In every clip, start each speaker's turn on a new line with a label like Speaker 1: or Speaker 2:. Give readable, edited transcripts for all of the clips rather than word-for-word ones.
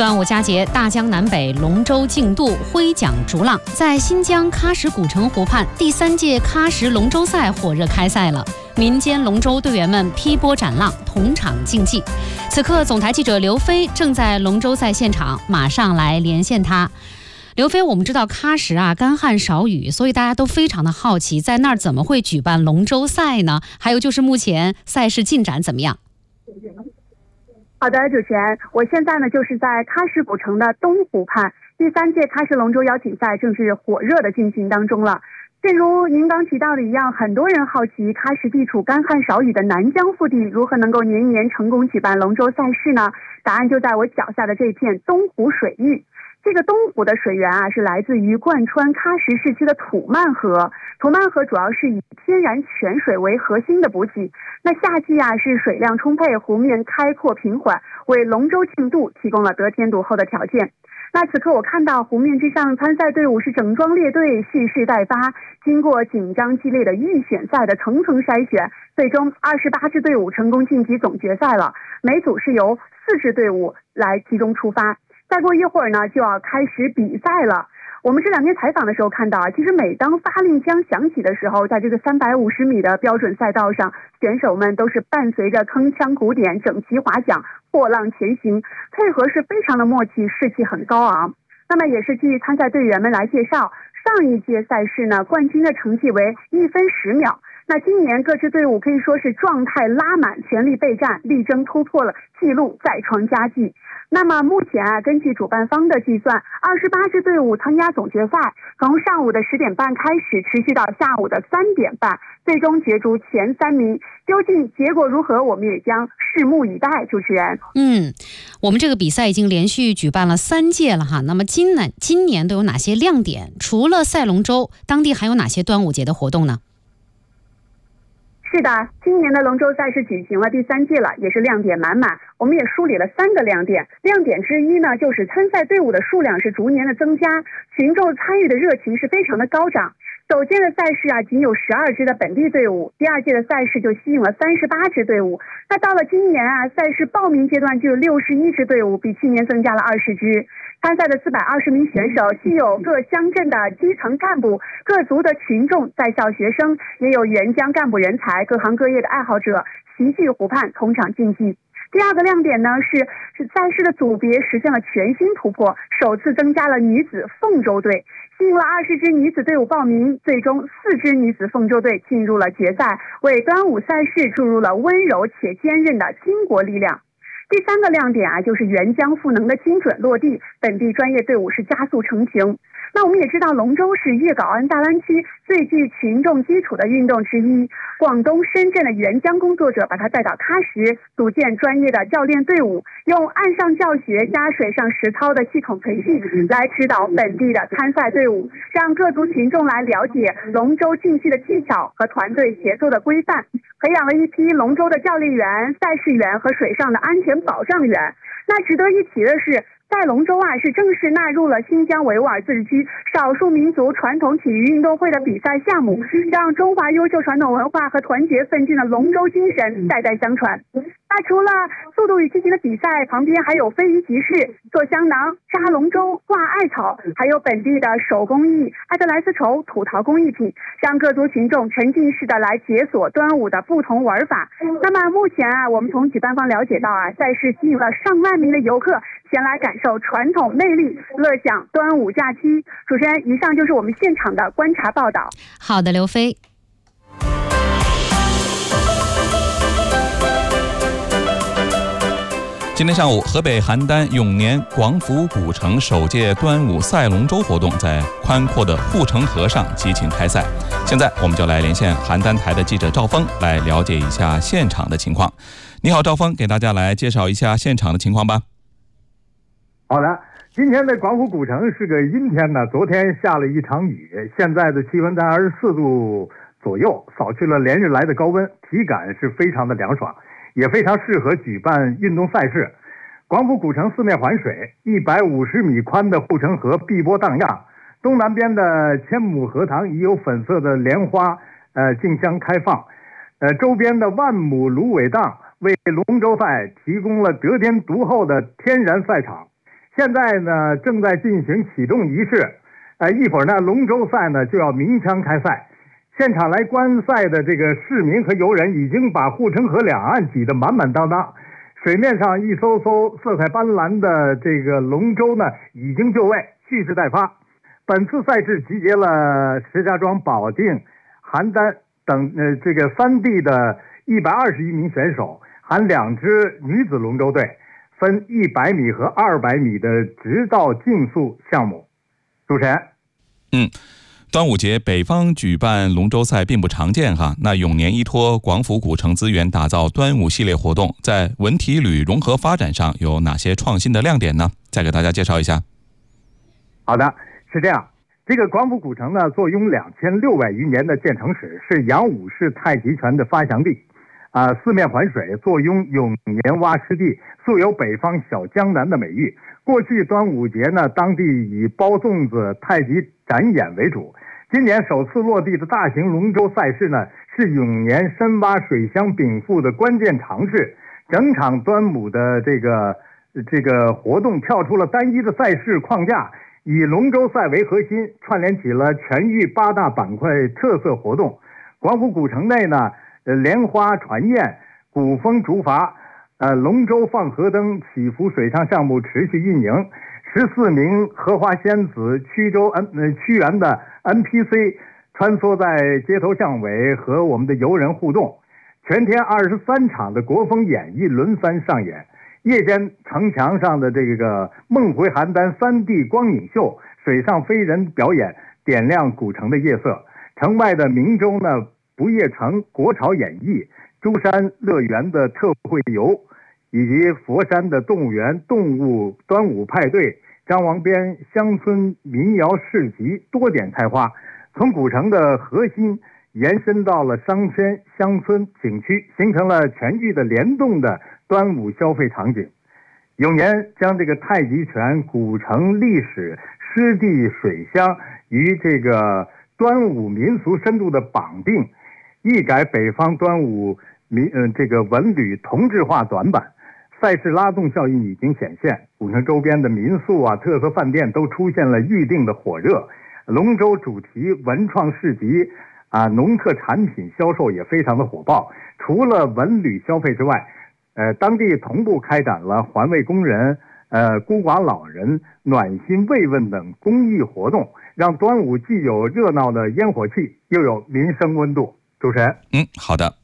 Speaker 1: 端午佳节，大江南北龙舟竞渡，挥桨逐浪。在新疆喀什古城湖畔，第3届喀什龙舟赛火热开赛了。民间龙舟队员们劈波斩浪，同场竞技。此刻，总台记者刘飞正在龙舟赛现场，马上来连线他。刘飞，我们知道喀什干旱少雨，所以大家都非常的好奇，在那儿怎么会举办龙舟赛呢？还有就是目前赛事进展怎么样？
Speaker 2: 好的，主持人，我现在呢就是在喀什古城的东湖畔，第3届喀什龙舟邀请赛正是火热的进行当中了。正如您刚提到的一样，很多人好奇喀什地处干旱少雨的南疆腹地，如何能够年年成功举办龙舟赛事呢？答案就在我脚下的这片东湖水域。这个东湖的水源是来自于贯穿喀什市区的土曼河。土曼河主要是以天然泉水为核心的补给。那夏季是水量充沛，湖面开阔平缓，为龙舟竞渡提供了得天独厚的条件。那此刻我看到湖面之上，参赛队伍是整装列队，蓄势待发。经过紧张激烈的预选赛的层层筛选，最终28支队伍成功晋级总决赛了。每组是由4支队伍来集中出发。再过一会儿呢，就要开始比赛了。我们这2天采访的时候看到其实每当发令枪响起的时候，在这个350米的标准赛道上，选手们都是伴随着铿锵鼓点，整齐划桨，破浪前行，配合是非常的默契，士气很高昂。那么也是据参赛队员们来介绍，上一届赛事呢，冠军的成绩为1分10秒。那今年各支队伍可以说是状态拉满，全力备战，力争突破了纪录，再创佳绩。那么目前根据主办方的计算，28支队伍参加总决赛，从上午的10点半开始，持续到下午的3点半，最终角逐前3名。究竟结果如何，我们也将拭目以待。主持人，
Speaker 1: 我们这个比赛已经连续举办了3届了哈。那么今年都有哪些亮点？除了赛龙舟，当地还有哪些端午节的活动呢？
Speaker 2: 是的，今年的龙舟赛事举行了第3届了，也是亮点满满。我们也梳理了3个亮点。亮点之一呢，就是参赛队伍的数量是逐年的增加，群众参与的热情是非常的高涨。首届的赛事仅有12支的本地队伍，第2届的赛事就吸引了38支队伍。那到了今年赛事报名阶段就有61支队伍，比去年增加了20支。参赛的420名选手，既有各乡镇的基层干部、各族的群众、在校学生，也有援疆干部人才，各行各业的爱好者齐聚湖畔，同场竞技。第2个亮点呢是赛事的组别实现了全新突破，首次增加了女子凤舟队，吸引了20支女子队伍报名，最终4支女子凤舟队进入了决赛，为端午赛事注入了温柔且坚韧的巾帼力量。第3个亮点就是援疆赋能的精准落地，本地专业队伍是加速成型。那我们也知道，龙舟是粤港澳大湾区最具群众基础的运动之一。广东、深圳的援疆工作者把它带到喀什，组建专业的教练队伍，用岸上教学加水上实操的系统培训来指导本地的参赛队伍，让各族群众来了解龙舟竞技的技巧和团队协作的规范，培养了一批龙舟的教练员、赛事员和水上的安全保障员。那值得一提的是，赛龙舟是正式纳入了新疆维吾尔自治区少数民族传统体育运动会的比赛项目，让中华优秀传统文化和团结奋进的龙舟精神代代相传。那除了速度与激情的比赛，旁边还有非遗集市、做香囊、扎龙舟、挂艾草，还有本地的手工艺、艾德莱丝绸、土陶工艺品，让各族群众沉浸式的来解锁端午的不同玩法。那么目前我们从举办方了解到赛事吸引了上万名的游客前来感受传统魅力，乐享端午假期。主持人，以上就是我们现场的观察报道。
Speaker 1: 好的，刘飞。
Speaker 3: 今天上午，河北邯郸永年广府古城首届端午赛龙舟活动在宽阔的护城河上激情开赛。现在我们就来连线邯郸台的记者赵峰，来了解一下现场的情况。你好，赵峰，给大家来介绍一下现场的情况吧。
Speaker 4: 好的，今天的广府古城是个阴天呢，昨天下了一场雨，现在的气温在24度左右，扫去了连日来的高温，体感是非常的凉爽，也非常适合举办运动赛事。广府古城四面环水，150米宽的护城河碧波荡漾，东南边的千亩荷塘已有粉色的莲花竞相开放，周边的万亩芦苇荡为龙舟赛提供了得天独厚的天然赛场。 现在呢正在进行启动仪式，一会儿呢龙舟赛呢就要鸣枪开赛。现场来观赛的这个市民和游人已经把护城河两岸挤得满满当当，水面上一艘艘色彩斑斓的这个龙舟呢已经就位，蓄势待发。本次赛事集结了石家庄、保定、邯郸等这个3地的121名选手，含2支女子龙舟队，分100米和200米的直道竞速项目。主持人，
Speaker 3: 端午节北方举办龙舟赛并不常见哈。那永年依托广府古城资源打造端午系列活动，在文体旅融合发展上有哪些创新的亮点呢？再给大家介绍一下。
Speaker 4: 好的，是这样。这个广府古城呢，坐拥2600余年的建城史，是杨武式太极拳的发祥地。四面环水，坐拥永年洼湿地，素有北方小江南的美誉。过去端午节呢，当地以包粽子、太极展演为主。今年首次落地的大型龙舟赛事呢，是永年深洼水乡禀赋的关键尝试。整场端午的这个活动跳出了单一的赛事框架，以龙舟赛为核心，串联起了全域8大板块特色活动。广府古城内呢，莲花传宴、古风竹筏、龙舟放河灯、祈福水上项目持续运营。14名荷花仙子屈原的 NPC 穿梭在街头巷尾和我们的游人互动。全天23场的国风演绎轮番上演。夜间城墙上的这个梦回邯郸3D 光影秀，水上飞人表演点亮古城的夜色。城外的明州呢不夜城国潮演艺、珠山乐园的特惠游，以及佛山的动物园动物端午派对、张王边乡村民谣市集多点开花，从古城的核心延伸到了商圈、乡村、景区，形成了全域的联动的端午消费场景。永年将这个太极拳、古城历史、湿地水乡与这个端午民俗深度的绑定，一改北方端午这个文旅同质化短板。赛事拉动效应已经显现，古城周边的民宿特色饭店都出现了预定的火热。龙舟主题文创市集农特产品销售也非常的火爆。除了文旅消费之外，当地同步开展了环卫工人、孤寡老人、暖心慰问等公益活动，让端午既有热闹的烟火气，又有民生温度。主持人，
Speaker 3: 好的。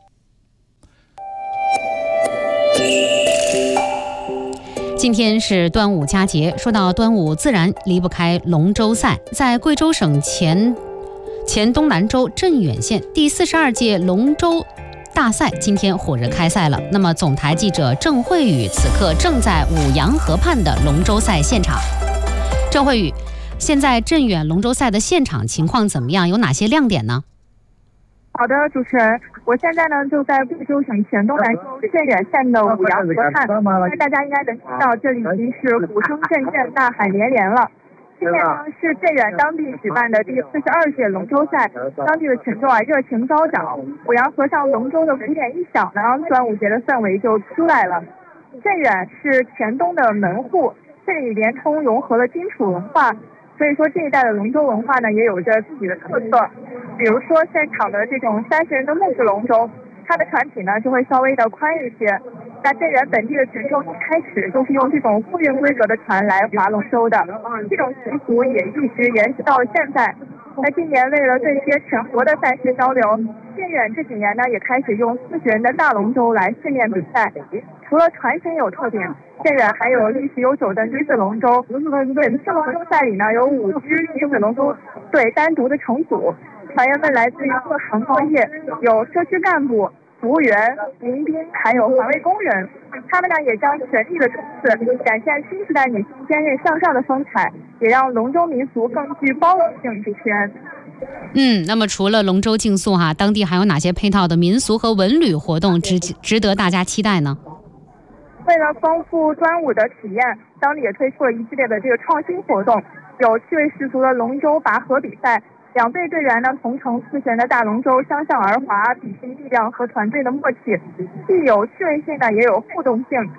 Speaker 1: 今天是端午佳节，说到端午，自然离不开龙舟赛。在贵州省前东南州镇远县第42届龙舟大赛今天火热开赛了。那么总台记者郑慧宇此刻正在五羊河畔的龙舟赛现场。郑慧宇，现在镇远龙舟赛的现场情况怎么样？有哪些亮点呢？
Speaker 2: 好的，主持人，我现在呢就在贵州省黔东南州镇远县的五羊河畔，大家应该能听到，这里已经是鼓声阵阵、呐喊连连了。今年呢是镇远当地举办的第42届龙舟赛，当地的群众热情高涨，五羊河上龙舟的鼓点一响呢，端午节的氛围就出来了。镇远是黔东的门户，这里连通融合了荆楚文化，所以说这一带的龙舟文化呢也有着自己的特色。比如说现场的这种30人的木质龙舟，它的船体呢就会稍微的宽一些。那镇远本地的群众一开始就是用这种复运规格的船来划龙舟的，这种习俗也一直延续到了现在。那今年为了对接全国的赛事交流，镇远这几年呢也开始用40人的大龙舟来训练比赛。除了船型有特点，镇远还有历史悠久的女子龙舟。本次龙舟赛里呢有5支女子龙舟队单独的成组，船员们来自于各行各业，有社区干部、服务员、民兵，还有环卫工人。他们呢也将全力的冲刺，展现新时代女性坚韧向上的风采，也让龙舟民俗更具包容性。主持人，
Speaker 1: 那么除了龙舟竞速当地还有哪些配套的民俗和文旅活动值得大家期待呢？
Speaker 2: 为了丰富端午的体验，当地也推出了一系列的这个创新活动，有趣味十足的龙舟拔河比赛，2队队员呢同乘4旋的大龙舟相向而划，比拼力量和团队的默契，既有趣味性呢，也有互动性。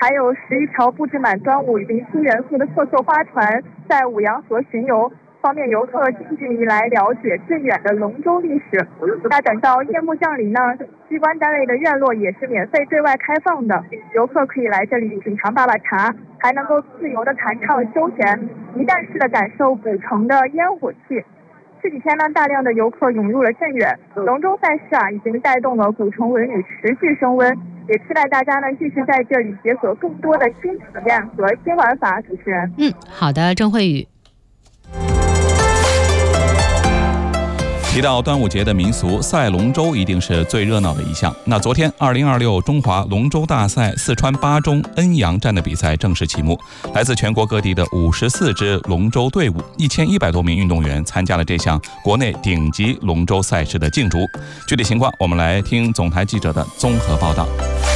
Speaker 2: 还有11条布置满端午林区元素的特色花船在五羊河巡游，方便游客近距离来了解最远的龙舟历史。那等到夜幕降临呢，机关单位的院落也是免费对外开放的，游客可以来这里品尝爸爸茶，还能够自由的弹唱休闲，一站式的感受古城的烟火气。这几天呢，大量的游客涌入了镇远，龙舟赛事已经带动了古城文旅持续升温，也期待大家呢继续在这里解锁更多的新体验和新玩法。主持人，
Speaker 1: 好的，郑慧宇。
Speaker 3: 提到端午节的民俗，赛龙舟一定是最热闹的一项。那昨天2026中华龙舟大赛四川巴中恩阳站的比赛正式启幕，来自全国各地的54支龙舟队伍，1100多名运动员参加了这项国内顶级龙舟赛事的竞逐。具体情况，我们来听总台记者的综合报道。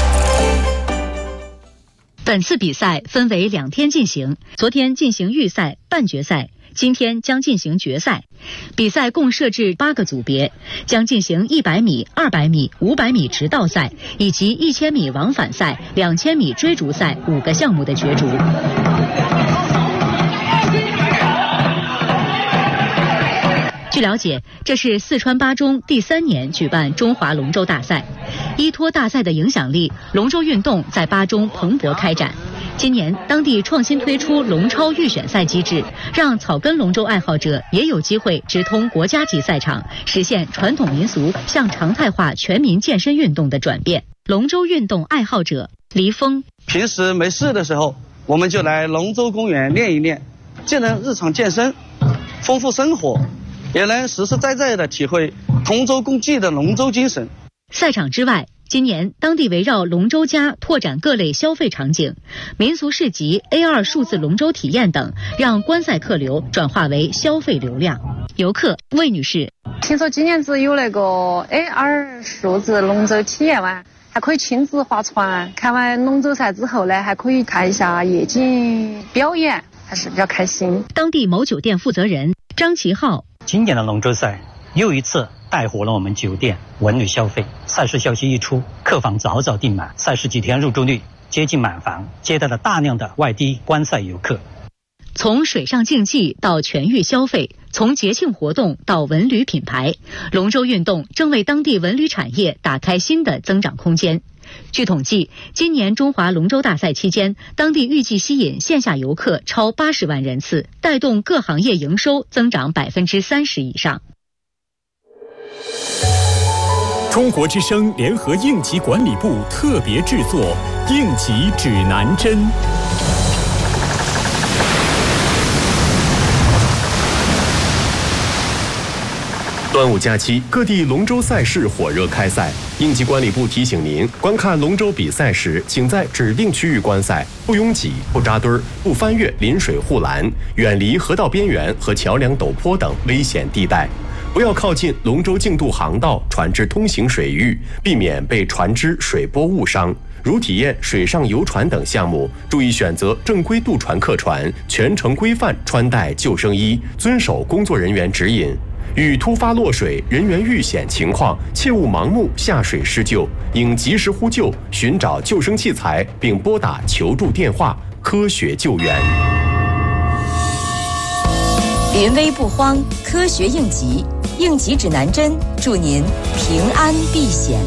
Speaker 5: 本次比赛分为2天进行，昨天进行预赛、半决赛，今天将进行决赛。比赛共设置8个组别，将进行100米、200米、500米直道赛以及1000米往返赛、2000米追逐赛5个项目的角逐。据了解，这是四川巴中第3年举办中华龙舟大赛。依托大赛的影响力，龙舟运动在巴中蓬勃开展。今年当地创新推出龙超预选赛机制，让草根龙舟爱好者也有机会直通国家级赛场，实现传统民俗向常态化全民健身运动的转变。龙舟运动爱好者黎峰，
Speaker 6: 平时没事的时候，我们就来龙舟公园练一练，既能日常健身，丰富生活，也能实实在在的体会同舟共济的龙舟精神。
Speaker 5: 赛场之外，今年当地围绕龙舟家拓展各类消费场景，民俗市集、A2 数字龙舟体验等，让观赛客流转化为消费流量。游客魏女士，
Speaker 7: 听说今年子有那个 A2 数字龙舟体验完，还可以亲自划船，看完龙舟赛之后呢，还可以看一下夜景表演，还是比较开心。
Speaker 5: 当地某酒店负责人张其浩，
Speaker 8: 今年的龙舟赛又一次带火了我们酒店文旅消费。赛事消息一出，客房早早订满，赛事几天入住率接近满房，接待了大量的外地观赛游客。
Speaker 5: 从水上竞技到全域消费，从节庆活动到文旅品牌，龙舟运动正为当地文旅产业打开新的增长空间。据统计，今年中华龙舟大赛期间，当地预计吸引线下游客超80万人次，带动各行业营收增长30%以上。
Speaker 9: 中国之声联合应急管理部特别制作《应急指南针》。
Speaker 10: 端午假期，各地龙舟赛事火热开赛。应急管理部提醒您，观看龙舟比赛时，请在指定区域观赛，不拥挤、不扎堆儿、不翻越临水护栏，远离河道边缘和桥梁陡坡等危险地带。不要靠近龙舟竞渡航道、船只通行水域，避免被船只、水波误伤。如体验水上游船等项目，注意选择正规渡船客船，全程规范穿戴救生衣，遵守工作人员指引。遇突发落水、人员遇险情况，切勿盲目下水施救，应及时呼救，寻找救生器材，并拨打求助电话，科学救援。
Speaker 11: 临危不慌，科学应急，应急指南针，祝您平安避险。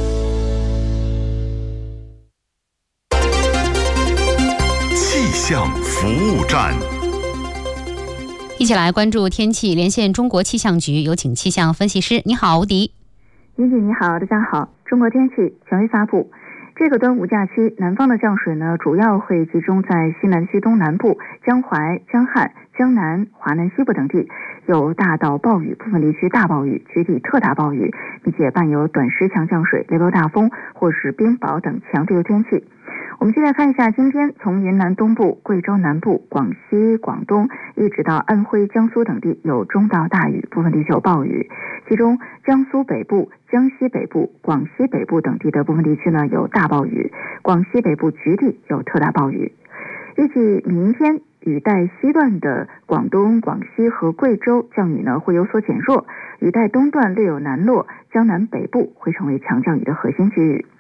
Speaker 12: 气象服务站。
Speaker 1: 一起来关注天气，连线中国气象局，有请气象分析师。你好，吴迪。
Speaker 2: 尹姐你好，大家好。中国天气权威发布，这个端午假期，南方的降水呢，主要会集中在西南区东南部、江淮、江汉、江南、华南西部等地，有大到暴雨，部分地区大暴雨，局地特大暴雨，并且伴有短时强降水、雷暴大风或是冰雹等强对流天气。我们现在看一下今天从云南东部、贵州南部、广西、广东一直到安徽、江苏等地有中到大雨，部分地区有暴雨，其中江苏北部、江西北部、广西北部等地的部分地区呢有大暴雨，广西北部局地有特大暴雨。预计明天雨带西段的广东、广西和贵州降雨呢会有所减弱，雨带东段略有南落，江南北部会成为强降雨的核心区域。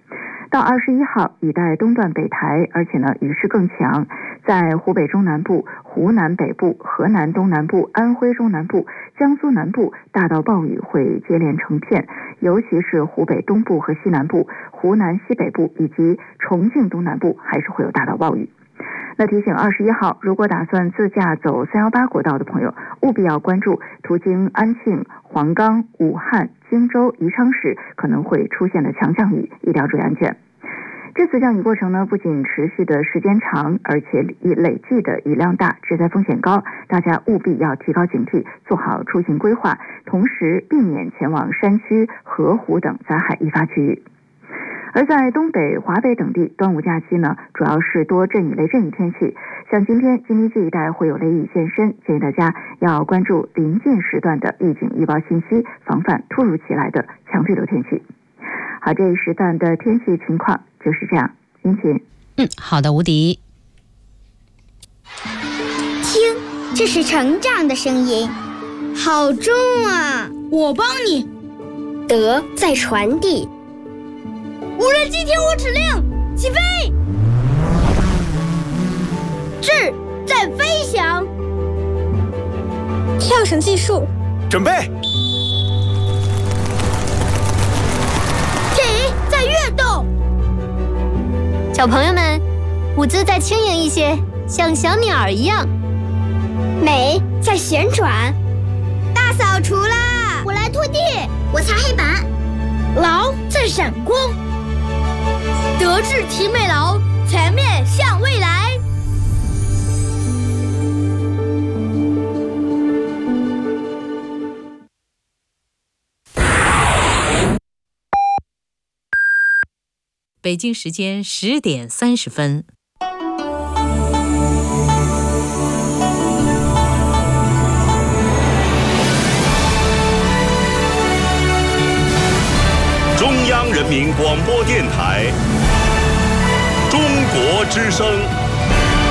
Speaker 13: 到21号一带东断北抬，而且呢雨势更强，在湖北中南部、湖南北部、河南东南部、安徽中南部、江苏南部大到暴雨会接连成片，尤其是湖北东部和西南部、湖南西北部以及重庆东南部还是会有大到暴雨。那提醒21号，如果打算自驾走318国道的朋友，务必要关注途经安庆、黄冈、武汉、荆州、宜昌市可能会出现的强降雨，一定要注意安全。这次降雨过程呢，不仅持续的时间长，而且累计的雨量大，致灾风险高，大家务必要提高警惕，做好出行规划，同时避免前往山区、河湖等灾害易发区域。而在东北、华北等地，端午假期呢，主要是多阵雨雷阵雨天气。像今天京津冀一带会有雷雨现身，建议大家要关注临近时段的预警预报信息，防范突如其来的强对流天气。好，这一时段的天气情况就是这样。殷勤。
Speaker 1: 好的，无敌。
Speaker 14: 听，这是成长的声音，好重啊！我帮你。德在传递。无人机听我指令，起飞！智在飞翔，跳绳计数，
Speaker 9: 准备。
Speaker 14: 体在跃动，
Speaker 15: 小朋友们，舞姿再轻盈一些，像小鸟一样。
Speaker 14: 美在旋转，大扫除啦！我来拖地，我擦黑板。劳在闪光。德智体美劳，全面向未来。
Speaker 16: 北京时间10点30分。
Speaker 12: 中央人民广播电台。中国之声。